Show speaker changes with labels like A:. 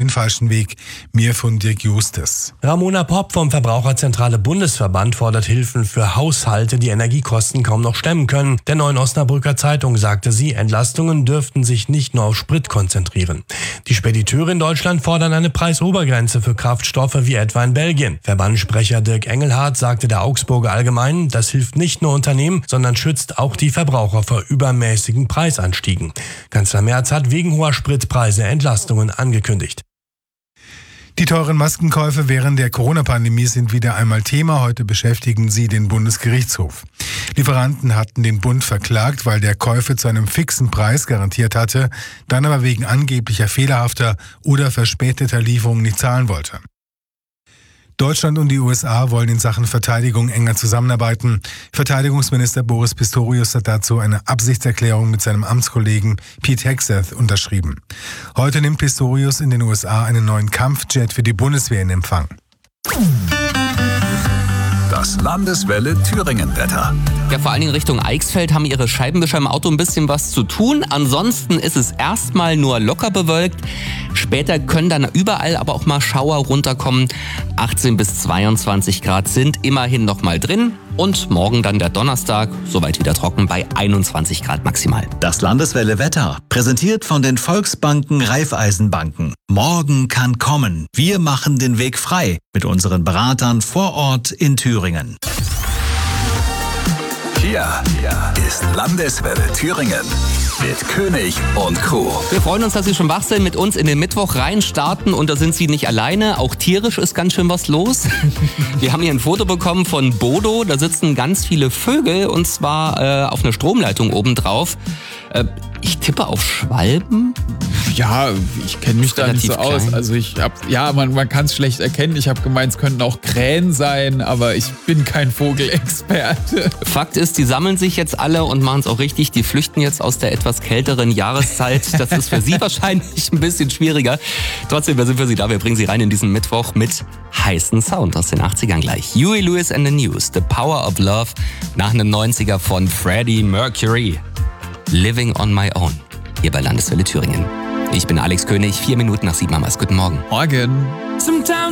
A: den falschen Weg. Mehr von Dirk Justus.
B: Ramona Popp vom Verbraucherzentrale Bundesverband fordert Hilfen für Haushalte, die Energiekosten kaum noch stemmen können. Der Neuen Osnabrücker Zeitung sagte sie, Entlastungen dürften sich nicht nur auf Sprit konzentrieren. Die Spediteure in Deutschland fordern eine Preisobergrenze für Kraftstoffe wie etwa in Belgien. Verbandssprecher Dirk Engelhardt sagte der Augsburger Allgemeinen, das hilft nicht nur Unternehmen, sondern schützt auch die Verbraucher vor übermäßigen Preisanstiegen. Kanzler Merz hat wegen hoher Spritpreise Entlastungen angekündigt.
A: Die teuren Maskenkäufe während der Corona-Pandemie sind wieder einmal Thema. Heute beschäftigen sie den Bundesgerichtshof. Lieferanten hatten den Bund verklagt, weil der Käufer zu einem fixen Preis garantiert hatte, dann aber wegen angeblicher fehlerhafter oder verspäteter Lieferungen nicht zahlen wollte. Deutschland und die USA wollen in Sachen Verteidigung enger zusammenarbeiten. Verteidigungsminister Boris Pistorius hat dazu eine Absichtserklärung mit seinem Amtskollegen Pete Hegseth unterschrieben. Heute nimmt Pistorius in den USA einen neuen Kampfjet für die Bundeswehr in Empfang.
C: Das Landeswelle Thüringen-Wetter.
D: Ja, vor allen Dingen Richtung Eichsfeld haben ihre Scheibenwischer im Auto ein bisschen was zu tun. Ansonsten ist es erstmal nur locker bewölkt. Später können dann überall aber auch mal Schauer runterkommen. 18 bis 22 Grad sind immerhin noch mal drin. Und morgen dann der Donnerstag, soweit wieder trocken, bei 21 Grad maximal.
C: Das Landeswelle Wetter, präsentiert von den Volksbanken Raiffeisenbanken. Morgen kann kommen. Wir machen den Weg frei mit unseren Beratern vor Ort in Thüringen. Hier ist Landeswelle Thüringen mit König und Crew.
D: Wir freuen uns, dass Sie schon wach sind, mit uns in den Mittwoch reinstarten. Und da sind Sie nicht alleine. Auch tierisch ist ganz schön was los. Wir haben hier ein Foto bekommen von Bodo. Da sitzen ganz viele Vögel und zwar auf einer Stromleitung obendrauf. Ich tippe auf Schwalben.
E: Ja, ich kenne mich da nicht so aus.
D: Klein.
E: Also man kann es schlecht erkennen. Ich habe gemeint, es könnten auch Krähen sein, aber ich bin kein Vogelexperte.
D: Fakt ist, die sammeln sich jetzt alle und machen es auch richtig. Die flüchten jetzt aus der etwas kälteren Jahreszeit. Das ist für Sie wahrscheinlich ein bisschen schwieriger. Trotzdem, wir sind für Sie da. Wir bringen Sie rein in diesen Mittwoch mit heißen Sound aus den 80ern gleich. Huey Lewis and the News, The Power of Love, nach einem 90er von Freddie Mercury. Living on my own. Hier bei Landeswelle Thüringen. Ich bin Alex König, 4 Minuten nach 7 am Guten Morgen.
E: Morgen.